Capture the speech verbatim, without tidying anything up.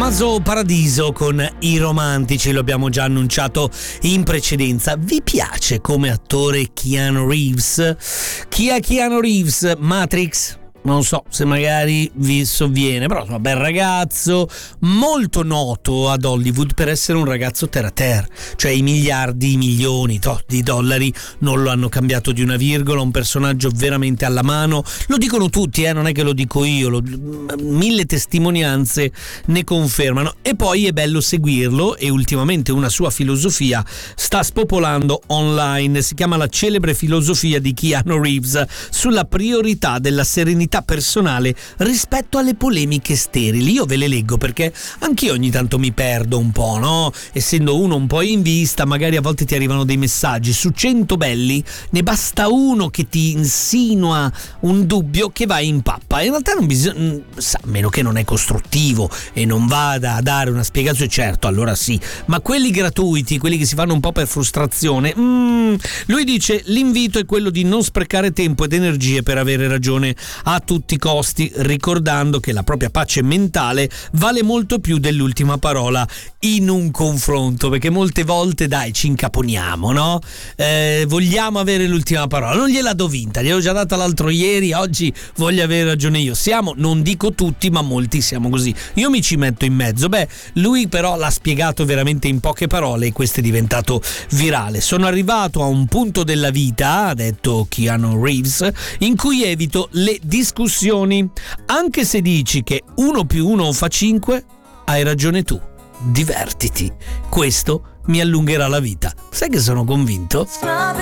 Tommaso Paradiso con I Romantici, lo abbiamo già annunciato in precedenza. Vi piace come attore Keanu Reeves? Chi è Keanu Reeves? Matrix? Non so se magari vi sovviene, però insomma, bel ragazzo, molto noto ad Hollywood per essere un ragazzo terra terra, cioè i miliardi, i milioni to, di dollari non lo hanno cambiato di una virgola, un personaggio veramente alla mano, lo dicono tutti, eh, non è che lo dico io, lo, mille testimonianze ne confermano, e poi è bello seguirlo, e ultimamente una sua filosofia sta spopolando online, si chiama La celebre filosofia di Keanu Reeves sulla priorità della serenità personale rispetto alle polemiche sterili. Io ve le leggo perché anch'io ogni tanto mi perdo un po', no? Essendo uno un po' in vista, magari a volte ti arrivano dei messaggi su cento belli, ne basta uno che ti insinua un dubbio che vai in pappa. In realtà non bisogna, a meno che non è costruttivo e non vada a dare una spiegazione, certo, allora sì, ma quelli gratuiti, quelli che si fanno un po' per frustrazione, mm, lui dice l'invito è quello di non sprecare tempo ed energie per avere ragione a tutti i costi, ricordando che la propria pace mentale vale molto più dell'ultima parola in un confronto, perché molte volte dai ci incaponiamo, no? Eh, vogliamo avere l'ultima parola, non gliela do vinta, gliel'ho già data l'altro ieri, oggi voglio avere ragione io. Siamo, non dico tutti, ma molti siamo così, io mi ci metto in mezzo. Beh, lui però l'ha spiegato veramente in poche parole e questo è diventato virale. Sono arrivato a un punto della vita, ha detto Keanu Reeves, in cui evito le discussioni, anche se dici che uno più uno fa cinque, hai ragione tu, divertiti, questo mi allungherà la vita. Sai che sono convinto?